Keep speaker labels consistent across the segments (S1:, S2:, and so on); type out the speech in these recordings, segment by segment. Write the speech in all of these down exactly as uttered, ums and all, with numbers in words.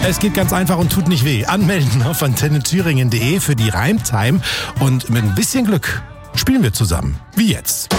S1: Es geht ganz einfach und tut nicht weh. Anmelden auf antenne thüringen punkt de für die Reimtime. Und mit ein bisschen Glück spielen wir zusammen. Wie jetzt.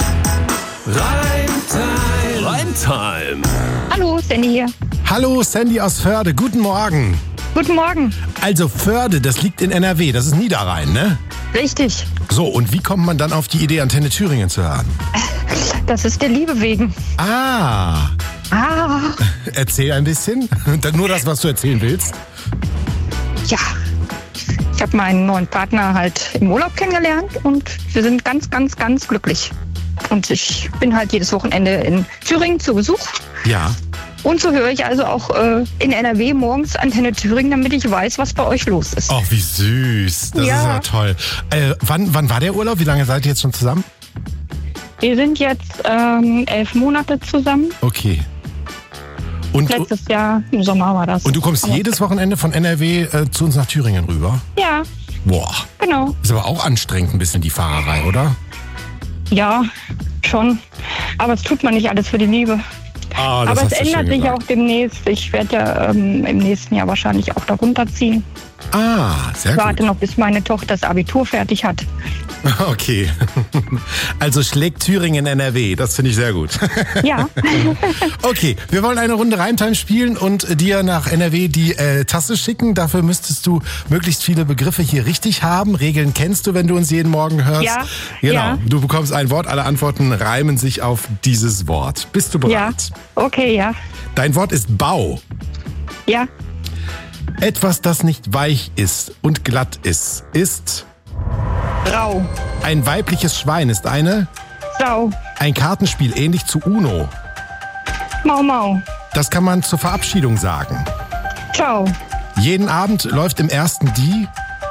S2: Reimtime. Reimtime.
S3: Hallo, Sandy hier.
S1: Hallo, Sandy aus Förde. Guten Morgen.
S3: Guten Morgen.
S1: Also Förde, das liegt in N R W. Das ist Niederrhein, ne?
S3: Richtig.
S1: So, und wie kommt man dann auf die Idee, Antenne Thüringen zu hören?
S3: Das ist der Liebe wegen.
S1: Ah.
S3: Ah.
S1: Erzähl ein bisschen. Nur das, was du erzählen willst.
S3: Ja. Ich habe meinen neuen Partner halt im Urlaub kennengelernt und wir sind ganz, ganz, ganz glücklich. Und ich bin halt jedes Wochenende in Thüringen zu Besuch.
S1: Ja.
S3: Und so höre ich also auch äh, in N R W morgens Antenne Thüringen, damit ich weiß, was bei euch los ist.
S1: Ach, wie süß. Das
S3: Ja.
S1: ist ja toll. Äh, wann, wann war der Urlaub? Wie lange seid ihr jetzt schon zusammen?
S3: Wir sind jetzt ähm, elf Monate zusammen.
S1: Okay. Und,
S3: Letztes Jahr im Sommer war das.
S1: und du kommst
S3: Aber-
S1: jedes Wochenende von N R W äh, zu uns nach Thüringen rüber?
S3: Ja,
S1: Boah.
S3: genau.
S1: Ist aber auch anstrengend ein bisschen die Fahrerei, oder?
S3: Ja, schon. Aber es tut man nicht alles für die Liebe.
S1: Ah, das
S3: Aber es
S1: hast du schön
S3: ändert sich
S1: gesagt.
S3: auch demnächst. Ich werde ja ähm, im nächsten Jahr wahrscheinlich auch da runterziehen.
S1: Ah, sehr
S3: Ich warte
S1: gut.
S3: noch, bis meine Tochter das Abitur fertig hat.
S1: Okay. Also schlägt Thüringen N R W. Das finde ich sehr gut.
S3: Ja,
S1: Okay, wir wollen eine Runde Reimtime spielen und dir nach N R W die äh, Tasse schicken. Dafür müsstest du möglichst viele Begriffe hier richtig haben. Regeln kennst du, wenn du uns jeden Morgen hörst.
S3: Ja,
S1: Genau.
S3: ja.
S1: Du bekommst ein Wort, alle Antworten reimen sich auf dieses Wort. Bist du bereit?
S3: ja. Okay, ja.
S1: Dein Wort ist Bau.
S3: Ja,
S1: Etwas, das nicht weich ist und glatt ist, ist
S3: Rau,
S1: ein weibliches Schwein, ist eine
S3: Sau,
S1: ein Kartenspiel ähnlich zu Uno.
S3: Mau Mau,
S1: Das kann man zur Verabschiedung sagen.
S3: Ciao,
S1: Jeden Abend läuft im ersten die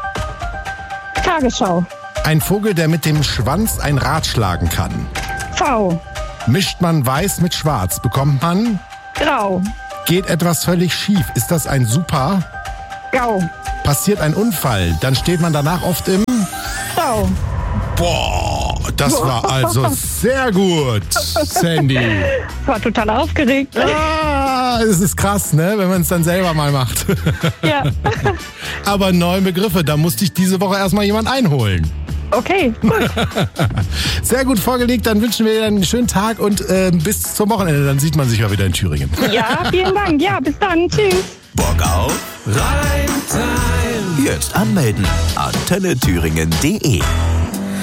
S3: Tagesschau,
S1: ein Vogel, der mit dem Schwanz ein Rad schlagen kann.
S3: V,
S1: Mischt man weiß mit schwarz, bekommt man
S3: Grau,
S1: geht etwas völlig schief. Ist das ein Super?
S3: Gau,
S1: Passiert ein Unfall, dann steht man danach oft im
S3: Sau.
S1: Boah, das war also sehr gut, Sandy.
S3: War total aufgeregt.
S1: Ah, es ist krass, ne, wenn man es dann selber mal macht.
S3: Ja,
S1: Aber neue Begriffe, da musste ich diese Woche erstmal jemand einholen.
S3: okay, gut.
S1: Sehr gut vorgelegt, dann wünschen wir dir einen schönen Tag und äh, bis zum Wochenende, dann sieht man sich ja wieder in Thüringen.
S3: Ja, vielen Dank. Ja, bis dann. Tschüss.
S2: Bock auf Reimtime. Jetzt anmelden. antenne thüringen punkt de